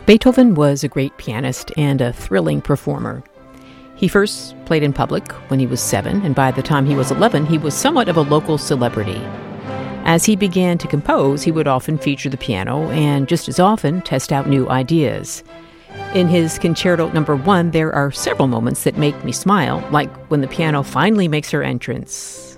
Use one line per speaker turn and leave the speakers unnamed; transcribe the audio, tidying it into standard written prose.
Beethoven was a great pianist and a thrilling performer. He first played in public when he was 7, and by the time he was 11, he was somewhat of a local celebrity. As he began to compose, he would often feature the piano and just as often test out new ideas. In his Concerto No. 1, there are several moments that make me smile, like when the piano finally makes her entrance.